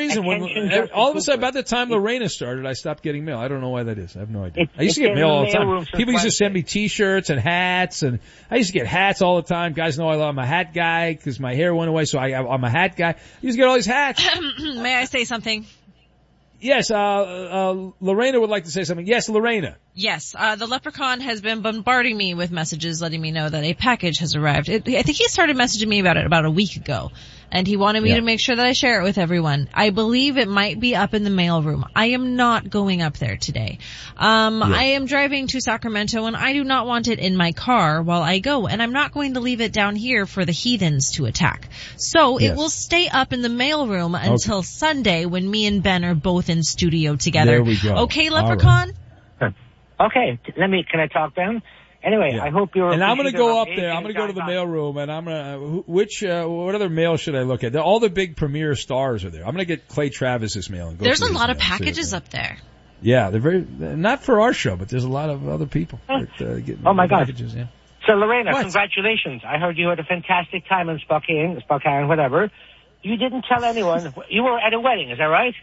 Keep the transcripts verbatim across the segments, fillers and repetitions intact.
reason, when all of a sudden, about the time Lorena started, I stopped getting mail. I don't know why that is. I have no idea. It's, I used to get mail all the time. People used to send me me T-shirts and hats, and I used to get hats all the time. Guys know I love, I'm a hat guy because my hair went away, so I, I'm a hat guy. I used to get all these hats. May I say something? Yes, uh, uh, Lorena would like to say something. Yes, Lorena. Yes, uh, the leprechaun has been bombarding me with messages letting me know that a package has arrived. It, I think he started messaging me about it about a week ago. And he wanted me yeah. to make sure that I share it with everyone. I believe it might be up in the mailroom. I am not going up there today. Um, yeah. I am driving to Sacramento and I do not want it in my car while I go. And I'm not going to leave it down here for the heathens to attack. So yes. it will stay up in the mailroom until okay. Sunday when me and Ben are both in studio together. There we go. Okay, Leprechaun? Right. Okay, let me, can I talk down? Anyway, yeah. I hope you're. And I'm going to go up there. I'm going to go to the mailroom, and I'm going to. Which uh, what other mail should I look at? All the big premier stars are there. I'm going to get Clay Travis's mail and go. There's a lot mail, of packages up there. Yeah, they're very not for our show, but there's a lot of other people that uh, get oh my packages. God. Yeah. So Lorena, what? Congratulations! I heard you had a fantastic time in Spokane, Spokane, whatever. You didn't tell anyone. You were at a wedding, is that right?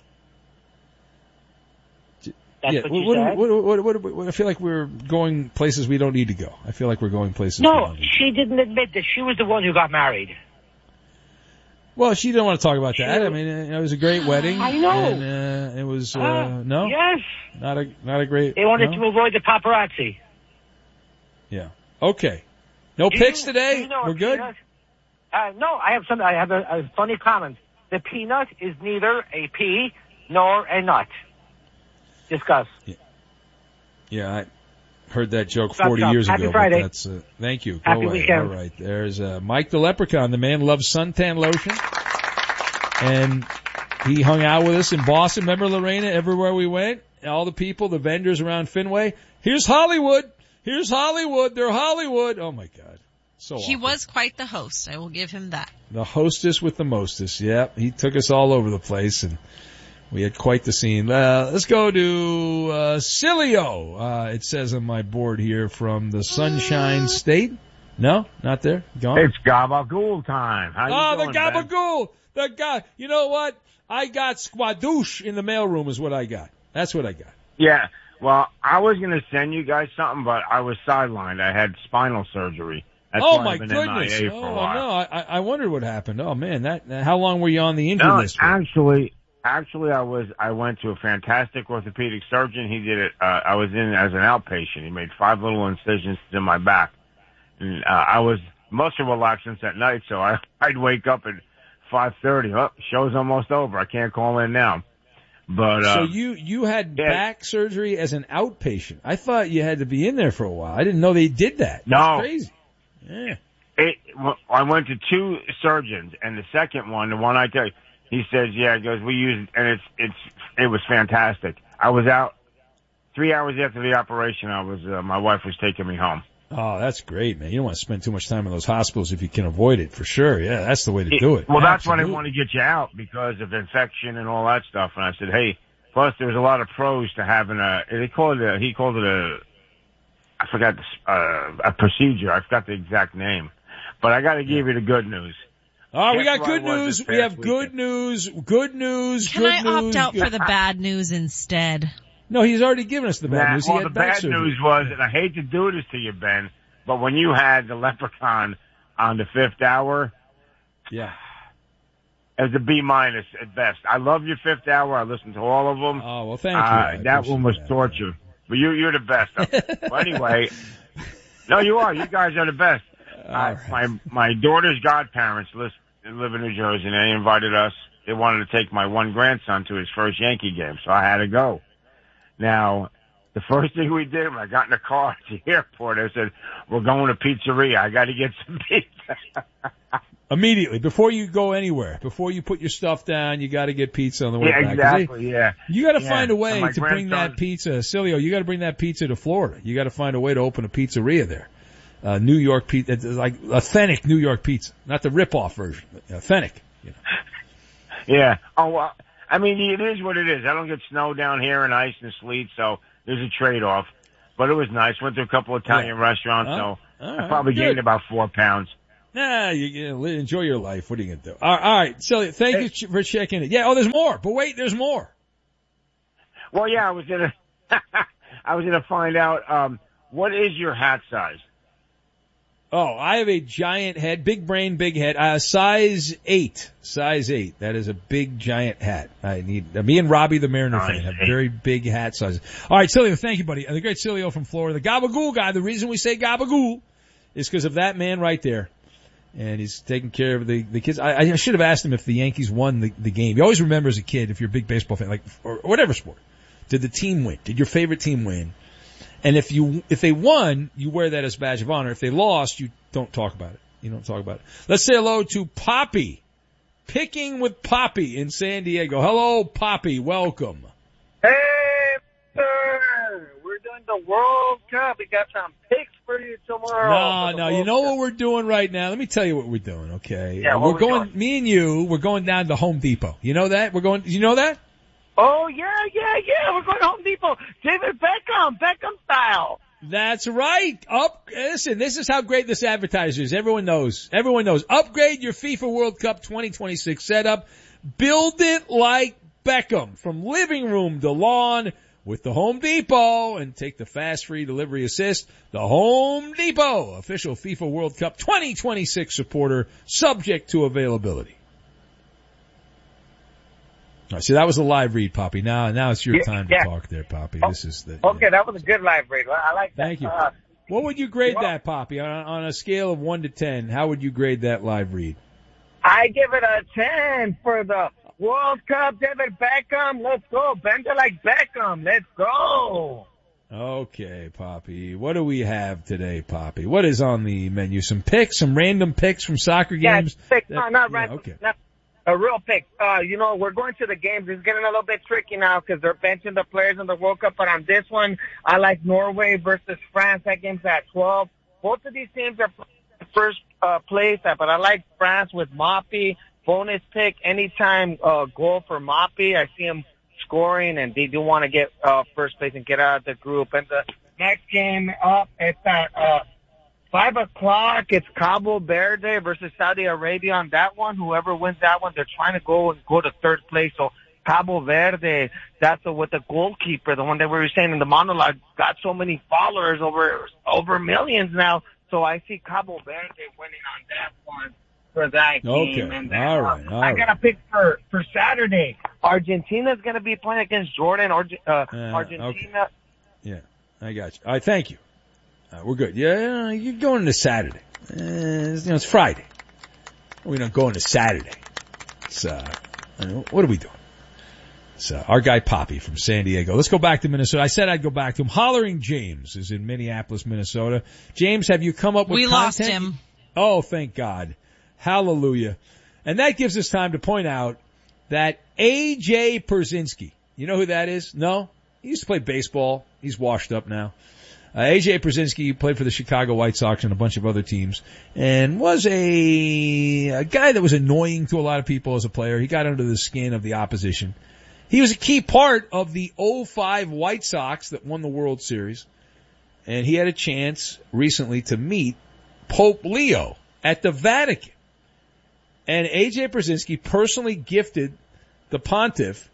That's yeah, what, what, you said? What, what, what, what, what, I feel like we're going places we don't need to go. I feel like we're going places. No, she didn't admit that she was the one who got married. Well, she didn't want to talk about that. She, I mean, it was a great wedding. I know. And, uh, it was, uh, uh, no? Yes. Not a, not a great. They wanted no? to avoid the paparazzi. Yeah. Okay. No do pics you, today? You know we're good? Uh, no, I have some, I have a, a funny comment. The peanut is neither a pea nor a nut. Discuss. Yeah. Yeah, I heard that joke Stop, forty stop. years Happy ago. Friday. But that's, uh, thank you. Go Happy away. weekend. All right. There's uh, Mike the Leprechaun. The man loves suntan lotion. And he hung out with us in Boston. Remember, Lorena, everywhere we went? All the people, the vendors around Fenway. Here's Hollywood. Here's Hollywood. They're Hollywood. Oh, my God. So He awful. was quite the host. I will give him that. The hostess with the mostest. Yeah, he took us all over the place, and we had quite the scene. Uh, let's go to uh, Cilio. Uh, it says on my board here from the Sunshine State. No, not there. Gone. It's Gabagool time. How you oh, doing, the Gabagool. The guy. You know what? I got squadouche in the mailroom is what I got. That's what I got. Yeah. Well, I was going to send you guys something, but I was sidelined. I had spinal surgery. That's oh why my I've been goodness! M I A for a Oh while. no, I, I wondered what happened. Oh man, that how long were you on the injury No, list for? actually, actually, I was. I went to a fantastic orthopedic surgeon. He did it. Uh, I was in as an outpatient. He made five little incisions in my back, and uh, I was muscle relaxants at night. So I, I'd wake up at five thirty. Oh, show's almost over. I can't call in now. But uh, so you you had yeah. back surgery as an outpatient. I thought you had to be in there for a while. I didn't know they did that. No. That's crazy. Yeah. It, well, I went to two surgeons, and the second one, the one I tell you, he says, yeah, he goes, we use, and it's, it's, it was fantastic. I was out three hours after the operation. I was, uh, my wife was taking me home. Oh, that's great, man. You don't want to spend too much time in those hospitals if you can avoid it, for sure. Yeah, that's the way to do it. Well, that's Absolutely. why they want to get you out because of infection and all that stuff. And I said, hey, plus there's a lot of pros to having a, they call it a, he called it a, I forgot, the, uh, a procedure. I forgot the exact name. But I got to give you the good news. Oh, we Guess got where good I was news. this We past have good weekend? news. Good news. Can good I news. opt out good- for the bad news instead? No, he's already given us the bad Nah, news. He well, had the back bad surgery. news was, and I hate to do this to you, Ben, but when you had the Leprechaun on the fifth hour, Yeah. it was a B minus at best. I love your fifth hour. I listened to all of them. Oh, well, thank you. Uh, I that appreciate one was that. torture. But you, you're the best. Well, anyway, no, you are. You guys are the best. All Uh, right. my my daughter's godparents live, live in New Jersey, and they invited us. They wanted to take my one grandson to his first Yankee game, so I had to go. Now, the first thing we did when I got in the car at the airport, I said, we're going to pizzeria. I got to get some pizza. Immediately, before you go anywhere, before you put your stuff down, you got to get pizza on the way Yeah, back. 'Cause exactly, they- yeah. You got to Yeah. find a way And my to bring that grandson- pizza, Cilio. You got to bring that pizza to Florida. You got to find a way to open a pizzeria there. Uh, New York pizza, it's like authentic New York pizza, not the rip-off version, authentic. You know. Yeah. Oh, well, I mean, it is what it is. I don't get snow down here and ice and sleet, so there's a trade-off. But it was nice. Went to a couple of Italian Yeah. restaurants, Oh, so all I right, probably good. gained about four pounds. Nah, you, you enjoy your life. What are you gonna do? All right, all right. So thank Hey. you for checking it. Yeah. Oh, there's more. But wait, there's more. Well, yeah, I was gonna, I was gonna find out, um, what is your hat size? Oh, I have a giant head, big brain, big head, uh, size eight, size eight. That is a big, giant hat. I need, uh, me and Robbie the Mariner fan have very big hat sizes. All right, Cilio, thank you, buddy. Uh, the great Cilio from Florida, the Gabagool guy. The reason we say Gabagool is because of that man right there. And he's taking care of the, the kids. I, I should have asked him if the Yankees won the, the game. You always remember as a kid, if you're a big baseball fan, like, or whatever sport, did the team win? Did your favorite team win? And if you, if they won, you wear that as a badge of honor. If they lost, you don't talk about it. You don't talk about it. Let's say hello to Poppy. Picking with Poppy in San Diego. Hello, Poppy. Welcome. Hey, sir. We're doing the World Cup. We got some picks for you tomorrow. No, no. You know what we're doing right now? Let me tell you what we're doing, okay? Yeah, uh, what we're we going, doing? me and you, we're going down to Home Depot. You know that? We're going, you know that? Oh, yeah, yeah, yeah. We're going to Home Depot. David Beckham, Beckham style. That's right. Up, listen, this is how great this advertiser is. Everyone knows. Everyone knows. Upgrade your FIFA World Cup twenty twenty-six setup. Build it like Beckham. From living room to lawn with the Home Depot, and take the fast free delivery assist. The Home Depot, official FIFA World Cup twenty twenty-six supporter, subject to availability. All right, see, that was a live read, Poppy. Now, now it's your Yeah, time to yeah. talk there, Poppy. Oh, This is the. Okay, that was a good live read. I like that. Thank you. Uh, What would you grade well- that, Poppy? On, on a scale of one to ten, how would you grade that live read? I give it a ten for the World Cup. David Beckham, let's go. Bend it like Beckham. Let's go. Okay, Poppy. What do we have today, Poppy? What is on the menu? Some picks, some random picks from soccer Yeah, games? pick, That- no, not yeah, right. okay. Not, a real pick. Uh, you know, we're going to the games. It's getting a little bit tricky now because they're benching the players in the World Cup. But on this one, I like Norway versus France. That game's at twelve. Both of these teams are first uh, place, but I like France with Moppy. Bonus pick, anytime uh, goal for Moppy. I see him scoring, and they do want to get uh, first place and get out of the group. And the next game up, it's at uh, five o'clock. It's Cabo Verde versus Saudi Arabia on that one. Whoever wins that one, they're trying to go and go to third place. So Cabo Verde, that's the, with the goalkeeper, the one that we were saying in the monologue, got so many followers, over over millions now. So I see Cabo Verde winning on that one for that game. Okay, And then, all right, all I right. got a pick for, for Saturday. Argentina's going to be playing against Jordan. Arge- uh, Uh, Argentina. okay. Yeah, I got you. All right, thank you. Uh, we're good. Yeah, you're going to Saturday. Uh, you know, it's Friday. We're not going to Saturday. It's, uh, I don't know, what are we doing? It's, uh, our guy Poppy from San Diego. Let's go back to Minnesota. I said I'd go back to him. Hollering James is in Minneapolis, Minnesota. James, have you come up with We lost content? him. Oh, thank God. Hallelujah. And that gives us time to point out that A J Pierzynski, you know who that is? No? He used to play baseball. He's washed up now. Uh, A J Pierzynski played for the Chicago White Sox and a bunch of other teams, and was a, a guy that was annoying to a lot of people as a player. He got under the skin of the opposition. He was a key part of the oh five White Sox that won the World Series, and he had a chance recently to meet Pope Leo at the Vatican. And A J Pierzynski personally gifted the Pontiff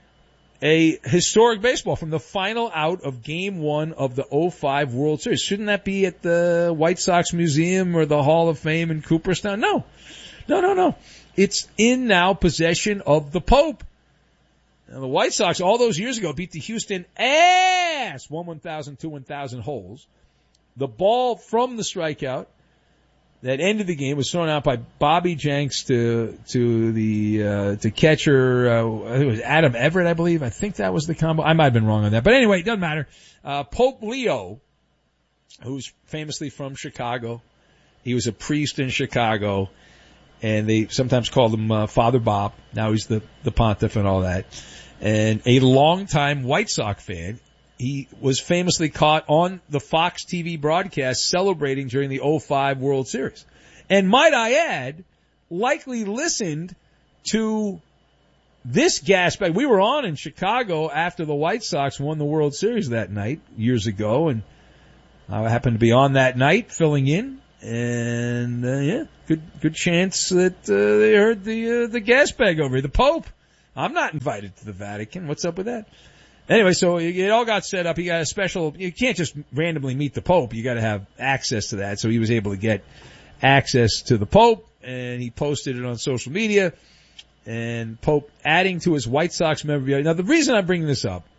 a historic baseball from the final out of game one of the oh five World Series. Shouldn't that be at the White Sox Museum or the Hall of Fame in Cooperstown? No. No, no, no. It's in now possession of the Pope. Now, the White Sox all those years ago beat the Houston ass, one one thousand, two one thousand holes. The ball from the strikeout that ended the game was thrown out by Bobby Jenks to to the uh, to catcher. Uh, I think it was Adam Everett, I believe. I think that was the combo. I might have been wrong on that, but anyway, it doesn't matter. Uh, Pope Leo, who's famously from Chicago, he was a priest in Chicago, and they sometimes called him uh, Father Bob. Now he's the the pontiff and all that, and a longtime White Sox fan. He was famously caught on the Fox T V broadcast celebrating during the oh five World Series. And might I add, likely listened to this gas bag. We were on in Chicago after the White Sox won the World Series that night, years ago, and I happened to be on that night filling in And, uh, yeah, good, good chance that, uh, they heard the, uh, the gas bag over here. The Pope. I'm not invited to the Vatican. What's up with that? Anyway, so it all got set up. He got a special, you can't just randomly meet the Pope. You gotta have access to that. So he was able to get access to the Pope, and he posted it on social media. And Pope adding to his White Sox memorabilia. Now, the reason I'm bringing this up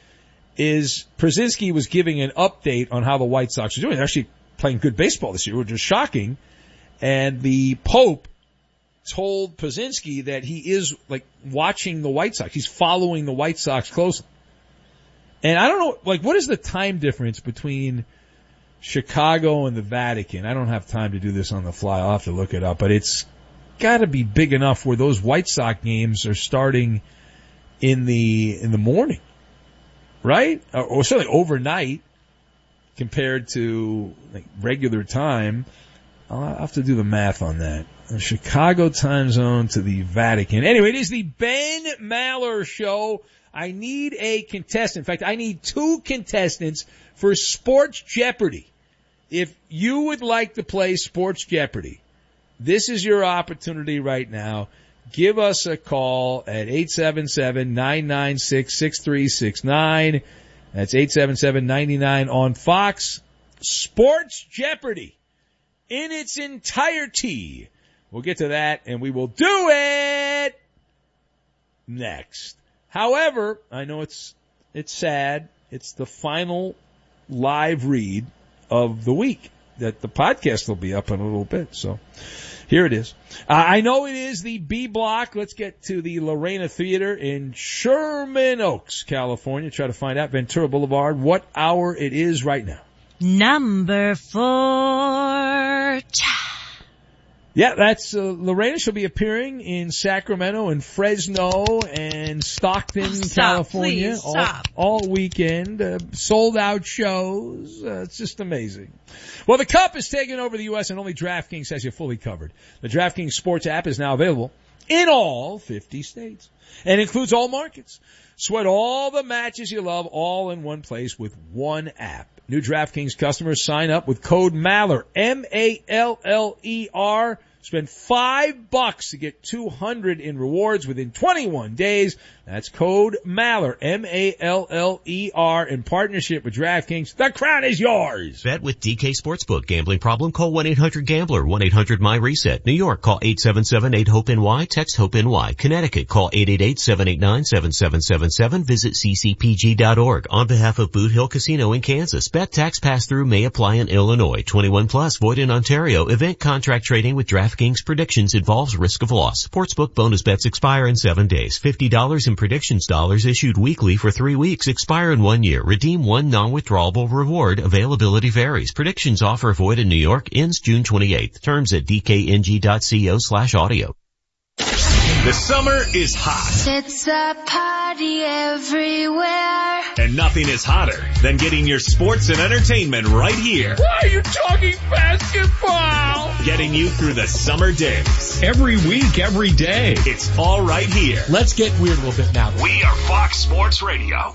is Brzezinski was giving an update on how the White Sox are doing. They're actually playing good baseball this year, which is shocking. And the Pope told Brzezinski that he is, like, watching the White Sox. He's following the White Sox closely. And I don't know, like, what is the time difference between Chicago and the Vatican? I don't have time to do this on the fly. I'll have to look it up. But it's got to be big enough where those White Sox games are starting in the in the morning, right? Or, or certainly overnight compared to like regular time. I'll have to do the math on that. The Chicago time zone to the Vatican. Anyway, it is the Ben Maller Show. I need a contestant. In fact, I need two contestants for Sports Jeopardy. If you would like to play Sports Jeopardy, this is your opportunity right now. Give us a call at eight seven seven, nine nine six, six three six nine. That's eight seven seven, nine nine on Fox. Sports Jeopardy in its entirety. We'll get to that, and we will do it next. However, I know it's it's sad. It's the final live read of the week. That the podcast will be up in a little bit. So here it is. Uh, I know it is the B block. Let's get to the Lorena Theater in Sherman Oaks, California. Try to find out Ventura Boulevard what hour it is right now. Number four. Yeah, that's uh, Lorena. She'll be appearing in Sacramento and Fresno and Stockton, oh, stop, California, please, all, stop. all weekend. Uh, sold out shows. Uh, it's just amazing. Well, the Cup is taking over the U S and only DraftKings has you fully covered. The DraftKings Sports app is now available in all fifty states and includes all markets. Sweat all the matches you love all in one place with one app. New DraftKings customers sign up with code Maller, M A L L E R. Spend five bucks to get two hundred in rewards within twenty-one days. That's code Maller, M A L L E R, in partnership with DraftKings. The crown is yours. Bet with D K Sportsbook. Gambling problem? Call one eight hundred gambler, one eight hundred my reset. New York, call eight seven seven, eight hope N Y, text HOPE N Y. Connecticut, call eight eight eight, seven eight nine, seven seven seven seven. Visit c c p g dot org. On behalf of Boot Hill Casino in Kansas, bet tax pass-through may apply in Illinois. twenty-one plus, void in Ontario. Event contract trading with DraftKings predictions involves risk of loss. Sportsbook bonus bets expire in seven days. fifty dollars in predictions dollars issued weekly for three weeks. Expire in one year. Redeem one non-withdrawable reward. Availability varies. Predictions offer void in New York. Ends June twenty-eighth. Terms at d k n g dot co slash audio. The summer is hot. It's a party everywhere. And nothing is hotter than getting your sports and entertainment right here. Why are you talking basketball? Getting you through the summer days. Every week, every day. It's all right here. Let's get weird a little bit now. We are Fox Sports Radio.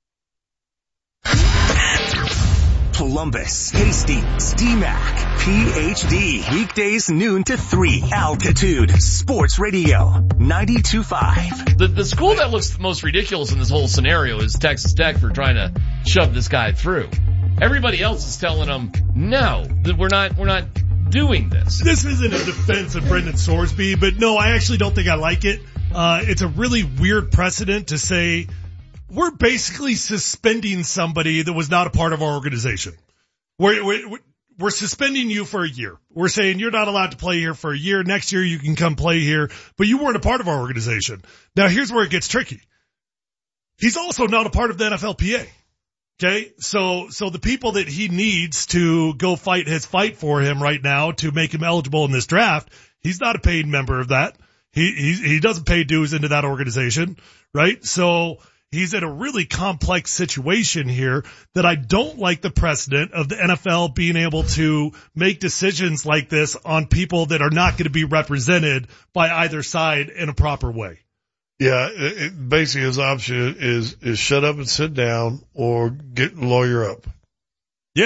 Columbus, Hastings, D MAC, P H D. Weekdays noon to three. Altitude Sports Radio, ninety-two point five. The, the school that looks the most ridiculous in this whole scenario is Texas Tech for trying to shove this guy through. Everybody else is telling them, no, that we're not, we're not doing this. This isn't a defense of Brendan Sorsby, but no, I actually don't think I like it. Uh, it's a really weird precedent to say, we're basically suspending somebody that was not a part of our organization. We're, we're, we're suspending you for a year. We're saying you're not allowed to play here for a year. Next year you can come play here, but you weren't a part of our organization. Now here's where it gets tricky. He's also not a part of the N F L P A. Okay. So, so the people that he needs to go fight his fight for him right now to make him eligible in this draft, he's not a paid member of that. He, he, he doesn't pay dues into that organization, right? So, he's in a really complex situation here that I don't like the precedent of the N F L being able to make decisions like this on people that are not going to be represented by either side in a proper way. Yeah, it, it, basically his option is, is shut up and sit down or get lawyer up. Yeah.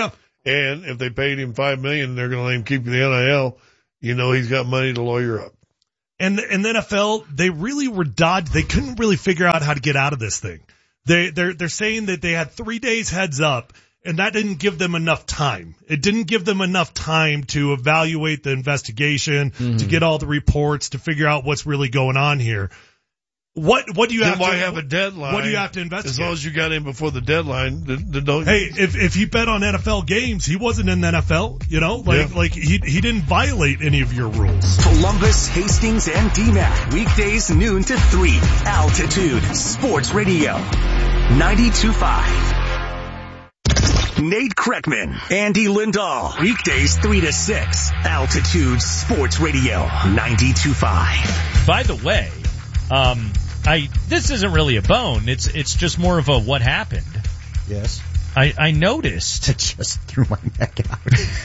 And if they paid him five million dollars, they're going to let him keep the N I L. You know he's got money to lawyer up. And, and the N F L, they really were dodged. They couldn't really figure out how to get out of this thing. They, they're, they're saying that they had three days heads up, and that didn't give them enough time. It didn't give them enough time to evaluate the investigation, mm-hmm. to get all the reports, to figure out what's really going on here. What, what do you then have why to, have a deadline? What do you have to investigate? As long as you got in before the deadline, then, then don't. Hey, if, if he bet on N F L games, he wasn't in the N F L, you know, like, yeah. like he, he didn't violate any of your rules. Columbus, Hastings, and D MAC, weekdays noon to three. Altitude Sports Radio, ninety-two point five. Nate Kreckman, Andy Lindahl, weekdays three to six. Altitude Sports Radio, ninety-two point five. By the way, um, I, this isn't really a bone. It's, it's just more of a what happened. Yes. I, I noticed. I just threw my neck out.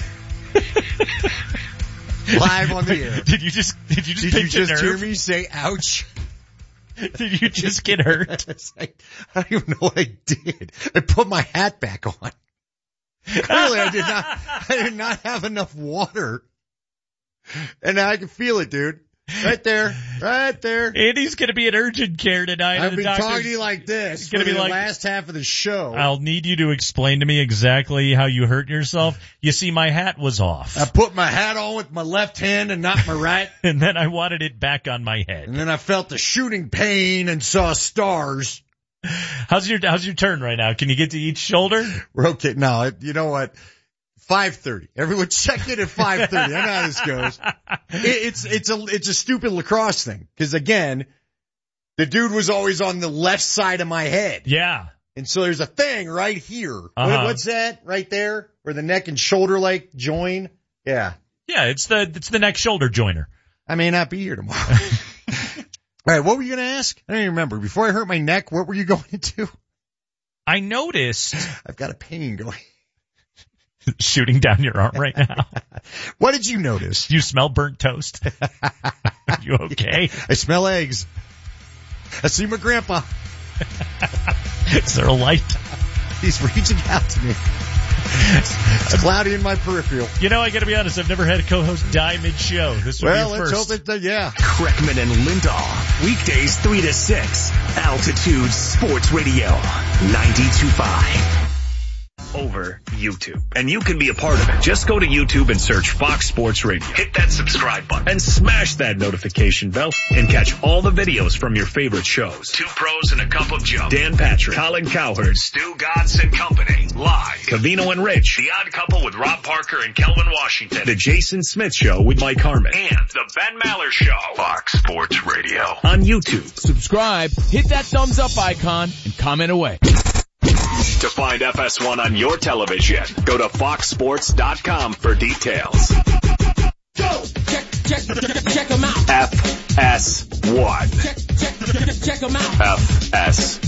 Live on the air. Did you just, did you just, did you just hear me say ouch? Did you just get hurt? I, I don't even know what I did. I put my hat back on. Clearly I did not, I did not have enough water. And now I can feel it, dude. Right there, right there. Andy's going to be in urgent care tonight. I've been talking to you like this for the like, last half of the show. I'll need you to explain to me exactly how you hurt yourself. You see, my hat was off. I put my hat on with my left hand and not my right. And then I wanted it back on my head. And then I felt the shooting pain and saw stars. How's your, how's your turn right now? Can you get to each shoulder? We're okay. No, you know what? five thirty. Everyone check in at five thirty. I know how this goes. It, it's, it's a, it's a stupid lacrosse thing. Cause again, the dude was always on the left side of my head. Yeah. And so there's a thing right here. Uh-huh. What, what's that right there? Where the neck and shoulder like join? Yeah. Yeah. It's the, it's the neck shoulder joiner. I may not be here tomorrow. All right. What were you going to ask? I don't even remember. Before I hurt my neck, what were you going to do? I noticed. I've got a pain going. Shooting down your arm right now. What did you notice? You smell burnt toast. Are you okay? I smell eggs. I see my grandpa. Is there a light? He's reaching out to me. It's cloudy in my peripheral. You know, I gotta be honest, I've never had a co-host die mid-show. This will well, be a let's first. hope that, uh, yeah. Kreckman and Lindahl, weekdays three to six. Altitude Sports Radio, ninety-two point five. Over YouTube. And you can be a part of it. Just go to YouTube and search Fox Sports Radio. Hit that subscribe button and smash that notification bell and catch all the videos from your favorite shows. Two Pros and a Cup of Joe. Dan Patrick, Colin Cowherd, Stu Godson and Company. Live. Cavino and Rich. The Odd Couple with Rob Parker and Kelvin Washington. The Jason Smith Show with Mike Harmon. And the Ben Maller Show. Fox Sports Radio. On YouTube. Subscribe, hit that thumbs up icon, and comment away. To find F S one on your television, go to fox sports dot com for details. Go! Check, check, check, check them out. F S one. Check, check, check, check them out. F S